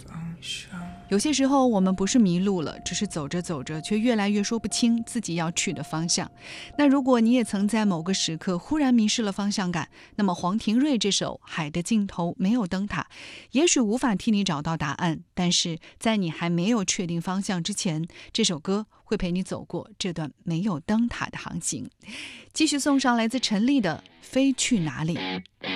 有些时候我们不是迷路了，只是走着走着却越来越说不清自己要去的方向。那如果你也曾在某个时刻忽然迷失了方向感，那么黄庭瑞这首《海的尽头没有灯塔》也许无法替你找到答案，但是在你还没有确定方向之前，这首歌会陪你走过这段没有灯塔的航行。继续送上来自陈粒的《飞去哪里》。